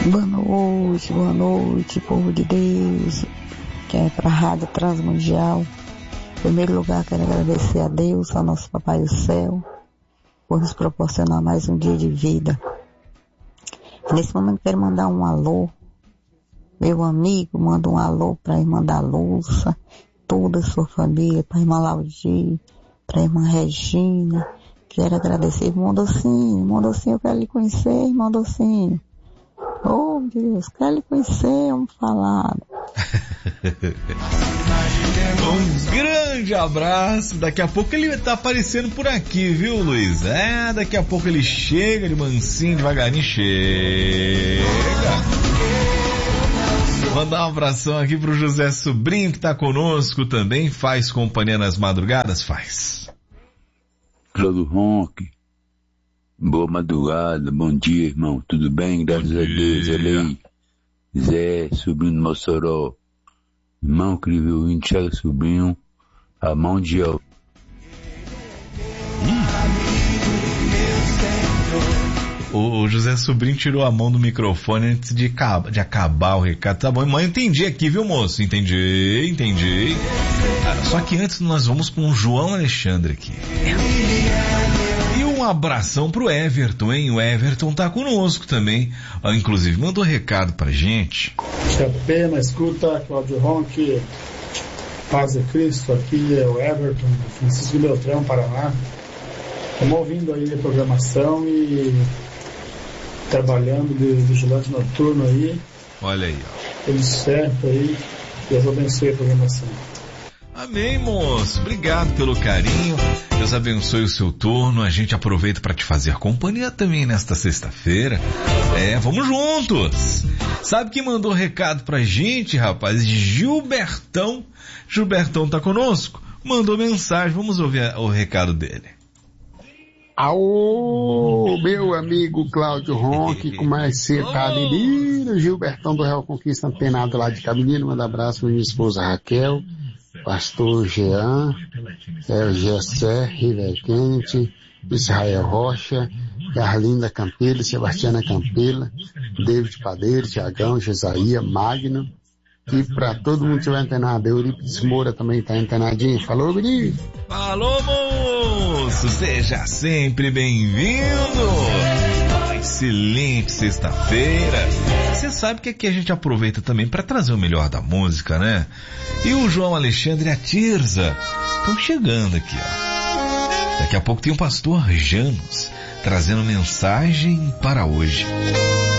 Boa noite, povo de Deus, que é para a Rádio Transmundial. Em primeiro lugar, quero agradecer a Deus, ao nosso Papai do Céu, por nos proporcionar mais um dia de vida. Nesse momento, quero mandar um alô. Meu amigo, manda um alô para a irmã da Lúcia, toda a sua família, para a irmã Laudi, para a irmã Regina. Quero agradecer, irmão Docinho, eu quero lhe conhecer, irmão Docinho. Oh, Deus, quero lhe conhecer, vamos falar. Um grande abraço. Daqui a pouco ele tá aparecendo por aqui, viu, Luiz? Daqui a pouco ele chega de mansinho, devagarinho chega. Mandar um abração aqui pro José Sobrinho, que tá conosco também. Faz companhia nas madrugadas? Faz. Cláudio Ronque, boa madrugada, bom dia, irmão, tudo bem? Graças a Deus, olha aí, Zé, sobrinho do Mossoró, irmão, queria ver o Thiago Sobrinho, a mão de El. O José Sobrinho tirou a mão do microfone antes de acabar o recado. Tá bom, mãe, entendi aqui, viu, moço? Entendi. Só que antes nós vamos com o João Alexandre aqui. E um abração pro Everton, hein? O Everton tá conosco também. Inclusive, mandou recado pra gente. Chapé na escuta, Cláudio Ronque, Paz de Cristo, aqui é o Everton, Francisco Beltrão, Paraná. Estamos ouvindo aí a programação e trabalhando de vigilante noturno aí. Olha aí, ó. Tudo certo aí. Deus abençoe a programação. Amém, moço. Obrigado pelo carinho. Deus abençoe o seu turno. A gente aproveita para te fazer companhia também nesta sexta-feira. Vamos juntos. Sabe quem mandou recado pra gente, rapaz? Gilbertão. Gilbertão tá conosco? Mandou mensagem. Vamos ouvir o recado dele. Aô, meu amigo Cláudio Ronque, como é que você tá, menino? Gilbertão do Real Conquista, antenado lá de Caminino. Manda abraço pra minha esposa Raquel, pastor Jean, Gessé, River Quente, Israel Rocha, Carlinda Campelo, Sebastiana Campela, David Padeiro, Tiagão, Jesaía, Magno. E pra todo mundo que estiver antenado, Eurípides Moura também tá antenadinho. Falou, menino? Falou, moço! Seja sempre bem-vindo! Excelente sexta-feira! Você sabe que aqui a gente aproveita também para trazer o melhor da música, né? E o João Alexandre e a Tirza estão chegando aqui, ó. Daqui a pouco tem o pastor Janos trazendo mensagem para hoje.